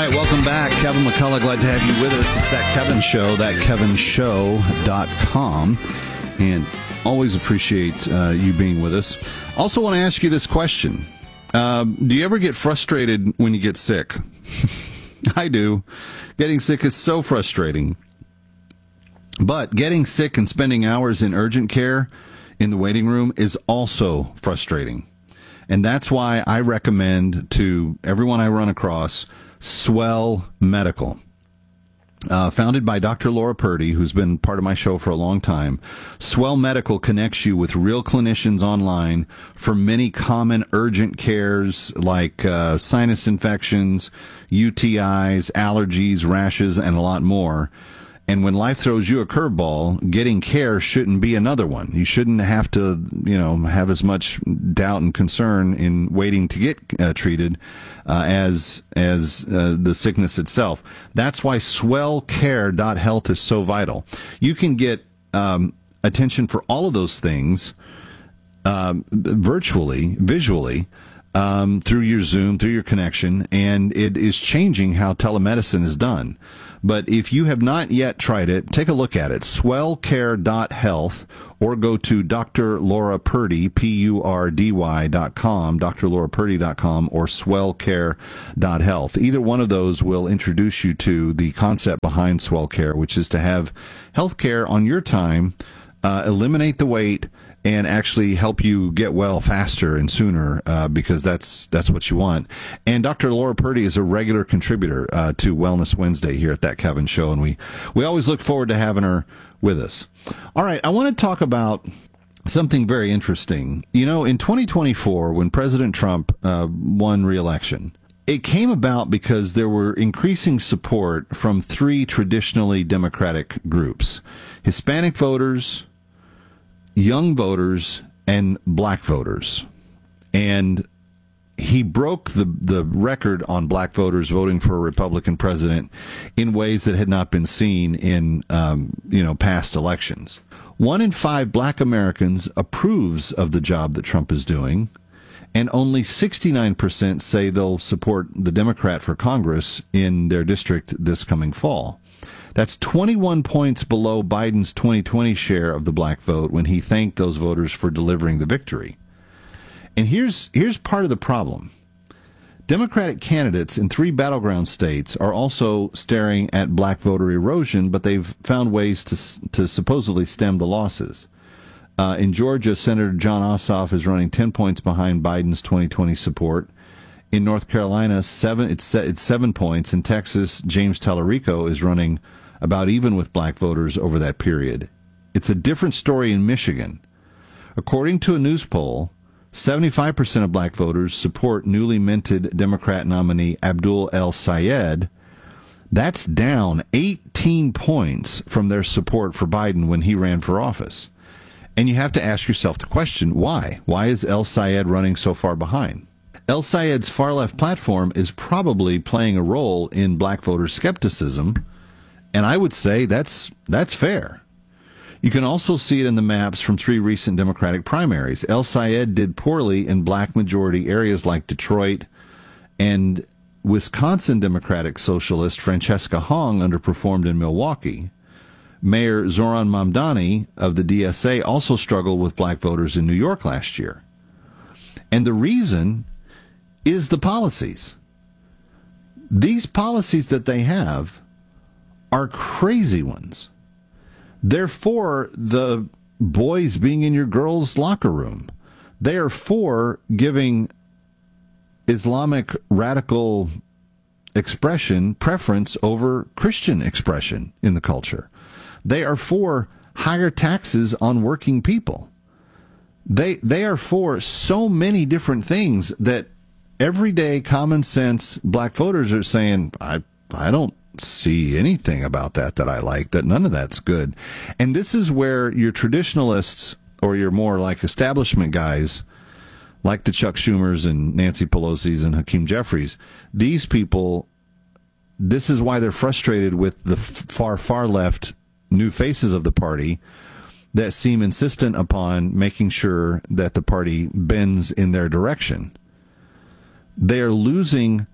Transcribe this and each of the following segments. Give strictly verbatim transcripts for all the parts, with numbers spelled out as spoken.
right, welcome back. Kevin McCullough, glad to have you with us. It's That Kevin Show, that kevin show dot com. And always appreciate uh, you being with us. Also want to ask you this question. Um, do you ever get frustrated when you get sick? I do. Getting sick is so frustrating. But getting sick and spending hours in urgent care in the waiting room is also frustrating. And that's why I recommend to everyone I run across Swell Medical. Uh, founded by Doctor Laura Purdy, who's been part of my show for a long time. Swell Medical connects you with real clinicians online for many common urgent cares like uh, sinus infections, U T Is, allergies, rashes, and a lot more. And when life throws you a curveball, getting care shouldn't be another one. You shouldn't have to, you know, have as much doubt and concern in waiting to get uh, treated uh, as as uh, the sickness itself. That's why swell care dot health is so vital. You can get um, attention for all of those things um, virtually, visually, um, through your Zoom, through your connection, and it is changing how telemedicine is done. But if you have not yet tried it, take a look at it, swell care dot health, or go to Doctor Laura Purdy, P U R D Y dot com, D R Laura Purdy dot com, or swell care dot health. Either one of those will introduce you to the concept behind Swell Care, which is to have health care on your time, uh, eliminate the wait, and actually help you get well faster and sooner, uh, because that's that's what you want. And Doctor Laura Purdy is a regular contributor uh, to Wellness Wednesday here at That Kevin Show, and we, we always look forward to having her with us. All right, I want to talk about something very interesting. You know, in twenty twenty-four, when President Trump uh, won re-election, it came about because there were increasing support from three traditionally Democratic groups: Hispanic voters, young voters, and black voters. And he broke the, the record on black voters voting for a Republican president in ways that had not been seen in, um, you know, past elections. One in five black Americans approves of the job that Trump is doing, and only sixty-nine percent say they'll support the Democrat for Congress in their district this coming fall. That's twenty-one points below Biden's twenty twenty share of the black vote when he thanked those voters for delivering the victory. And here's here's part of the problem. Democratic candidates in three battleground states are also staring at black voter erosion, but they've found ways to to supposedly stem the losses. Uh, in Georgia, Senator Jon Ossoff is running ten points behind Biden's twenty twenty support. In North Carolina, seven it's it's seven points. In Texas, James Tallarico is running about even with black voters over that period. It's a different story in Michigan. According to a news poll, seventy-five percent of black voters support newly minted Democrat nominee Abdul El-Sayed. That's down eighteen points from their support for Biden when he ran for office. And you have to ask yourself the question, why? Why is El-Sayed running so far behind? El-Sayed's far-left platform is probably playing a role in black voter skepticism, and I would say that's that's fair. You can also see it in the maps from three recent Democratic primaries. El-Sayed did poorly in black-majority areas like Detroit, and Wisconsin Democratic socialist Francesca Hong underperformed in Milwaukee. Mayor Zoran Mamdani of the D S A also struggled with black voters in New York last year. And the reason is the policies. These policies that they have are crazy ones. They're for the boys being in your girls' locker room. They are for giving Islamic radical expression preference over Christian expression in the culture. They are for higher taxes on working people. They they are for so many different things that everyday common sense black voters are saying, I I don't see anything about that that I like, that none of that's good. And this is where your traditionalists or your more like establishment guys, like the Chuck Schumers and Nancy Pelosi's and Hakeem Jeffries, these people, this is why they're frustrated with the far, far left new faces of the party that seem insistent upon making sure that the party bends in their direction. They are losing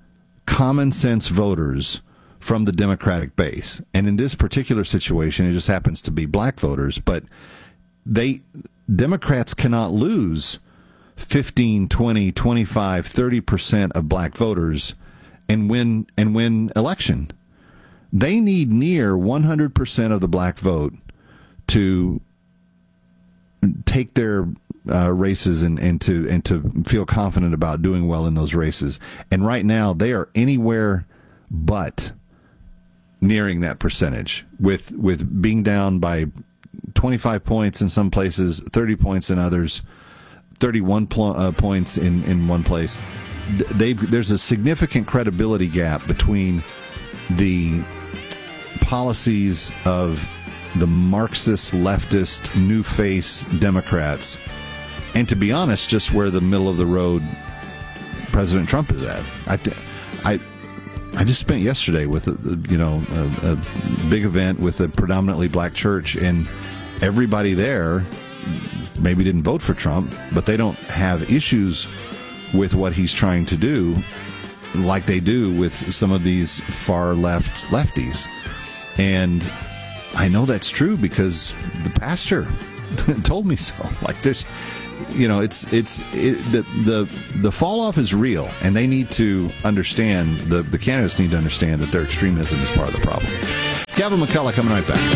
common sense voters from the Democratic base. And in this particular situation, it just happens to be black voters, but they Democrats cannot lose fifteen, twenty, twenty-five, thirty percent of black voters and win and win election. They need near one hundred percent of the black vote to take their uh, races and, and to and to feel confident about doing well in those races. And right now, they are anywhere but nearing that percentage, with with being down by twenty-five points in some places, thirty points in others, thirty-one pl- uh, points in, in one place. They've, there's a significant credibility gap between the policies of the Marxist, leftist, new face Democrats, and to be honest, just where the middle of the road President Trump is at. I, I, I just spent yesterday with a, you know a, a big event with a predominantly black church, and everybody there maybe didn't vote for Trump, but they don't have issues with what he's trying to do like they do with some of these far left lefties. And I know that's true because the pastor told me so. Like there's, you know, it's it's it, the the the fall off is real, and they need to understand, the the candidates need to understand that their extremism is part of the problem. Kevin McCullough coming right back.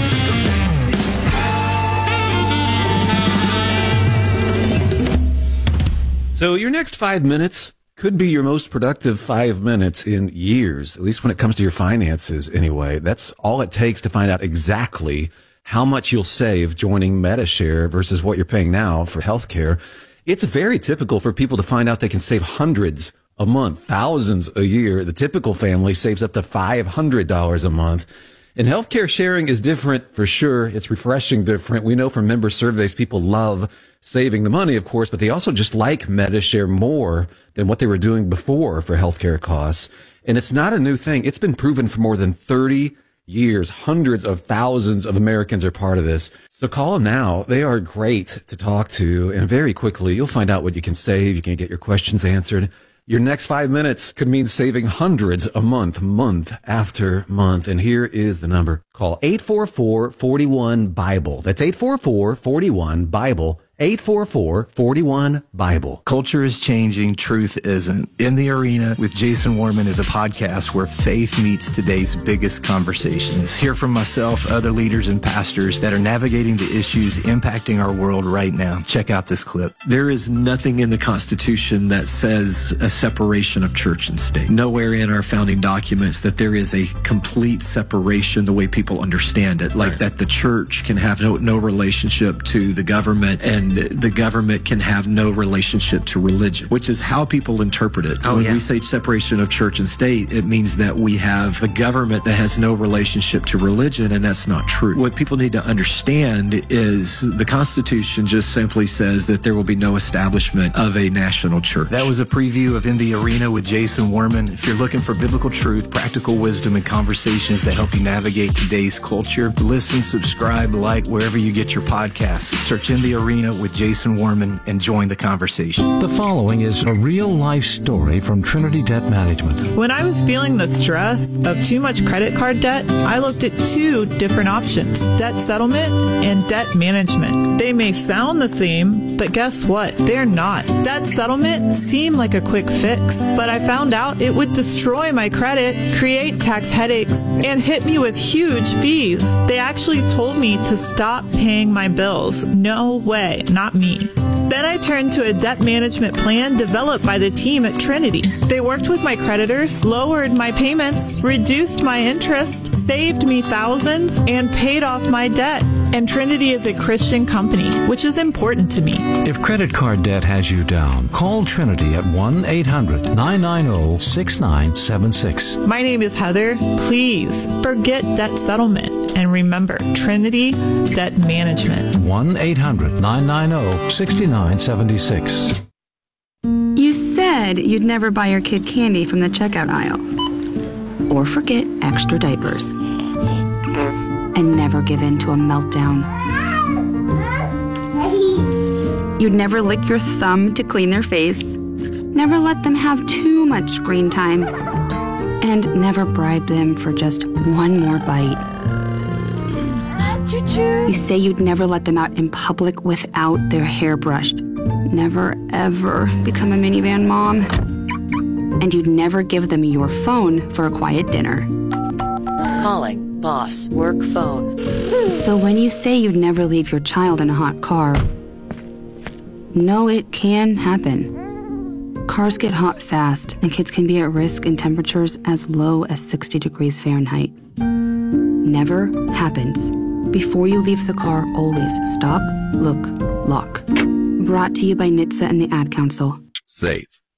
So your next five minutes could be your most productive five minutes in years, at least when it comes to your finances anyway. That's all it takes to find out exactly how much you'll save joining Medi-Share versus what you're paying now for healthcare. It's very typical for people to find out they can save hundreds a month, thousands a year. The typical family saves up to five hundred dollars a month. And healthcare sharing is different for sure. It's refreshing different. We know from member surveys, people love saving the money, of course, but they also just like Medi-Share more than what they were doing before for healthcare costs. And it's not a new thing. It's been proven for more than thirty years. Hundreds of thousands of Americans are part of this. So call them now. They are great to talk to. And very quickly, you'll find out what you can save. You can get your questions answered. Your next five minutes could mean saving hundreds a month, month after month. And here is the number. Call eight four four, four one, BIBLE. That's eight four four, four one, BIBLE. eight four four, four one, BIBLE. Culture is changing, truth isn't. In the Arena with Jason Warman is a podcast where faith meets today's biggest conversations. Hear from myself, other leaders and pastors that are navigating the issues impacting our world right now. Check out this clip. There is nothing in the Constitution that says a separation of church and state. Nowhere in our founding documents that there is a complete separation the way people understand it, like right. that the church can have no, no relationship to the government and the government can have no relationship to religion, which is how people interpret it. Oh, when yeah. we say separation of church and state, it means that we have a government that has no relationship to religion, and that's not true. What people need to understand is the Constitution just simply says that there will be no establishment of a national church. That was a preview of In the Arena with Jason Warman. If you're looking for biblical truth, practical wisdom, and conversations that help you navigate today's culture, listen, subscribe, like wherever you get your podcasts. Search In the Arena with Jason Warman and join the conversation. The following is a real-life story from Trinity Debt Management. When I was feeling the stress of too much credit card debt, I looked at two different options, debt settlement and debt management. They may sound the same, but guess what? They're not. Debt settlement seemed like a quick fix, but I found out it would destroy my credit, create tax headaches, and hit me with huge fees. They actually told me to stop paying my bills. No way. Not me. Then I turned to a debt management plan developed by the team at Trinity. They worked with my creditors, lowered my payments, reduced my interest, saved me thousands, and paid off my debt. And Trinity is a Christian company, which is important to me. If credit card debt has you down, call Trinity at one eight hundred, nine nine zero, six nine seven six. My name is Heather. Please forget debt settlement and remember Trinity Debt Management. one eight hundred, nine nine zero, six nine seven six. You said you'd never buy your kid candy from the checkout aisle. Or forget extra diapers. And never give in to a meltdown. You'd never lick your thumb to clean their face. Never let them have too much screen time. And never bribe them for just one more bite. You say you'd never let them out in public without their hair brushed. Never, ever become a minivan mom. And you'd never give them your phone for a quiet dinner. Calling boss work phone. So when you say you'd never leave your child in a hot car, no, it can happen. Cars get hot fast, and kids can be at risk in temperatures as low as sixty degrees Fahrenheit. Never happens. Before you leave the car, always stop, look, lock. Brought to you by N H T S A and the Ad Council. Safe.